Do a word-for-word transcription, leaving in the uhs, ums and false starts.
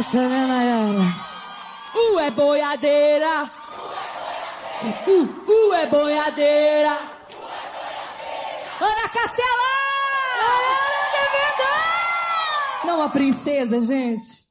acha, né, Nayara? Uh, é boiadeira. Uh, uh, é boiadeira. Ana Castela! Nayara de Verdade! Não, a princesa, gente.